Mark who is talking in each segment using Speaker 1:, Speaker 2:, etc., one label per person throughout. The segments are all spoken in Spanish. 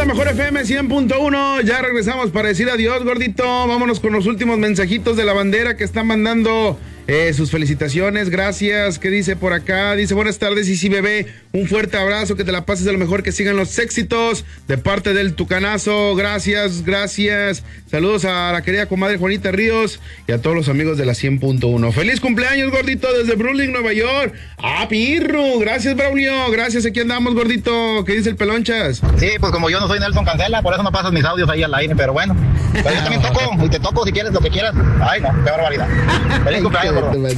Speaker 1: Mejor FM 100.1. Ya regresamos para decir adiós, gordito. Vámonos con los últimos mensajitos de la bandera que están mandando sus felicitaciones. Gracias. ¿Qué dice por acá? Dice, buenas tardes, Isi Bebé. Un fuerte abrazo, que te la pases de lo mejor, que sigan los éxitos de parte del Tucanazo. Gracias, gracias. Saludos a la querida comadre Juanita Ríos y a todos los amigos de la 100.1. Feliz cumpleaños, gordito, desde Brooklyn, Nueva York. Ah, pirro. Gracias, Braulio. Gracias, aquí andamos, gordito. ¿Qué dice el Pelonchas?
Speaker 2: Sí, pues como yo no soy Nelson Cancela, por eso no pasas mis audios ahí al aire, pero bueno. Pero yo también toco, y te toco si quieres lo que quieras. Ay, no, qué barbaridad. Feliz cumpleaños, gordo.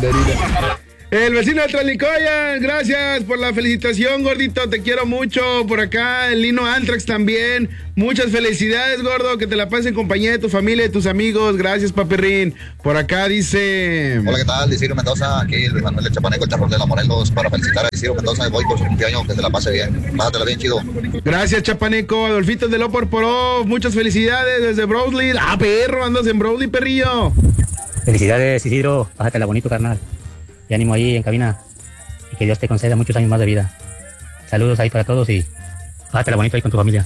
Speaker 1: El vecino de Tralicoyan, gracias por la felicitación, gordito, te quiero mucho. Por acá, el Lino Antrax también. Muchas felicidades, gordo, que te la pases en compañía de tu familia y de tus amigos. Gracias, papirrín. Por acá dice...
Speaker 2: Hola, ¿qué tal? Isidro Mendoza, aquí Luis Manuel el Chapaneco, el charrón de la Morelos, para felicitar a Isidro Mendoza de Boy por su cumpleaños, que se la pase bien. Pásatela bien, chido.
Speaker 1: Gracias, Chapaneco. Adolfito de Loporporó, muchas felicidades desde Browsley. Ah, perro, andas en Browsley, perrillo.
Speaker 3: Felicidades, Isidro, pásatela bonito, carnal. Y ánimo ahí en cabina. Y que Dios te conceda muchos años más de vida. Saludos ahí para todos y pásatela bonito ahí con tu familia.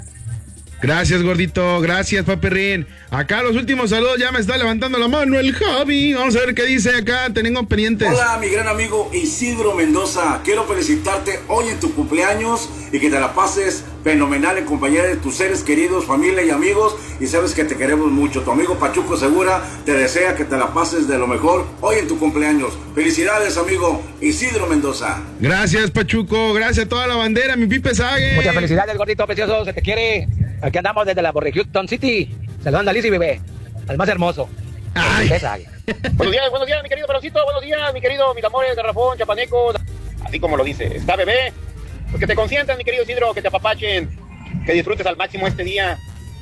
Speaker 1: Gracias, gordito. Gracias, paperrín. Acá los últimos saludos, ya me está levantando la mano el Javi. Vamos a ver qué dice acá. Tenemos pendientes.
Speaker 4: Hola, mi gran amigo Isidro Mendoza. Quiero felicitarte hoy en tu cumpleaños y que te la pases fenomenal en compañía de tus seres queridos, familia y amigos. Y sabes que te queremos mucho. Tu amigo Pachuco Segura te desea que te la pases de lo mejor hoy en tu cumpleaños. Felicidades, amigo Isidro Mendoza.
Speaker 1: Gracias, Pachuco. Gracias a toda la bandera, mi Pipe Sague.
Speaker 5: Muchas felicidades, gordito precioso. Se te quiere. Aquí andamos desde la Houston City. Saludando a Lizzy, bebé. Al más hermoso.
Speaker 1: Ay.
Speaker 2: Buenos días, mi querido Peroncito. Buenos días, mi querido Miramores, Garrafón, Chapaneco. Así como lo dice, está bebé. Pues que te consientan, mi querido Isidro, que te apapachen, que disfrutes al máximo este día.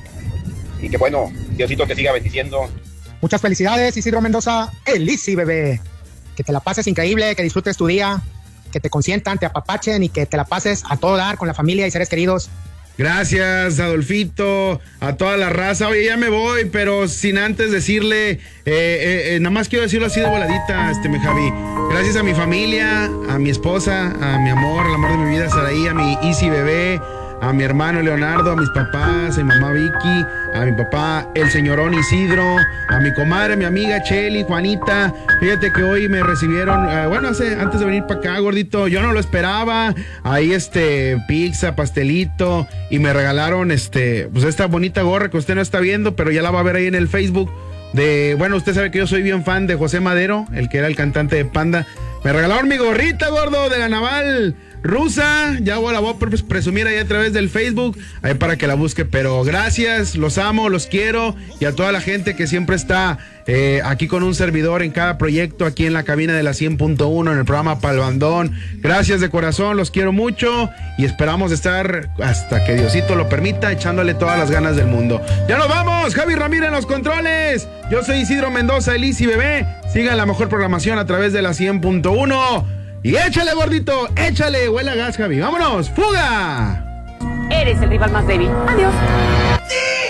Speaker 2: Y que bueno, Diosito te siga bendiciendo.
Speaker 6: Muchas felicidades, Isidro Mendoza. Lizzy, bebé. Que te la pases increíble, que disfrutes tu día, que te consientan, te apapachen y que te la pases a todo dar con la familia y seres queridos.
Speaker 1: Gracias, Adolfito, a toda la raza. Oye, ya me voy, pero sin antes decirle, nada más quiero decirlo así de voladita, mi Javi. Gracias a mi familia, a mi esposa, a mi amor, el amor de mi vida, Saraí, a mi Isi bebé, a mi hermano Leonardo, a mis papás, a mi mamá Vicky, a mi papá el señorón Isidro, a mi comadre, mi amiga Cheli, Juanita. Fíjate que hoy me recibieron, antes de venir para acá, gordito, yo no lo esperaba. Ahí pizza, pastelito, y me regalaron pues esta bonita gorra que usted no está viendo, pero ya la va a ver ahí en el Facebook. Usted sabe que yo soy bien fan de José Madero, el que era el cantante de Panda. Me regalaron mi gorrita, gordo, de la naval rusa. Ya la voy a presumir ahí a través del Facebook, ahí para que la busque. Pero gracias, los amo, los quiero. Y a toda la gente que siempre está aquí con un servidor en cada proyecto, aquí en la cabina de la 100.1, en el programa Palbandón. Gracias de corazón, los quiero mucho. Y esperamos estar, hasta que Diosito lo permita, echándole todas las ganas del mundo. ¡Ya nos vamos! Javi Ramírez en los controles. Yo soy Isidro Mendoza, Lizzy bebé. Sigan la mejor programación a través de la 100.1. Y échale, gordito, échale, huele a gas, Javi. ¡Vámonos! ¡Fuga!
Speaker 7: Eres el rival más débil. Adiós.